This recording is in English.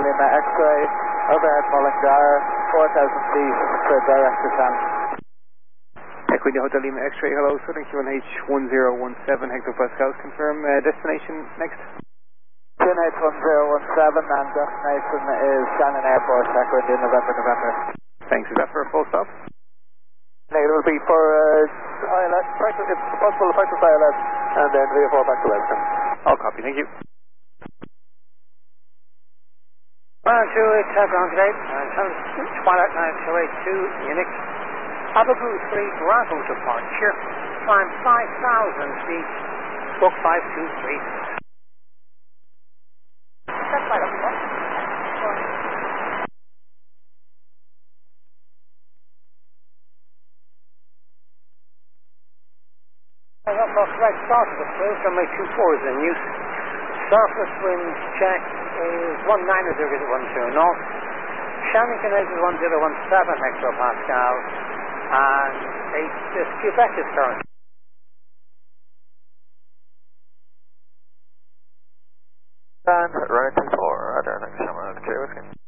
Lima X-ray, overhead Mullingar, 4,000 feet for direct descent. Equity Hotel Lima X-ray, hello, Southern QNH1017 hectopascals, confirm destination next. QNH1017 and destination is Shannon Airport, Echo India, November. Thanks, is that for a full stop? Negative will be for ILS, practice, if possible to practice ILS, and then VFR back to Western. I'll copy, thank you. 128 ground today, Twilight 9282, Unix. Abu 3 Bravo departure, climb 5,000 feet, book 523. That's right, okay. I got my correct start of the cruise, and my 2-4 is in use. Surface wind check is 19.012 knots. Shannon is 1017 hectopascals, and Quebec is current. And running 24, Roger, next time on the Whiskey.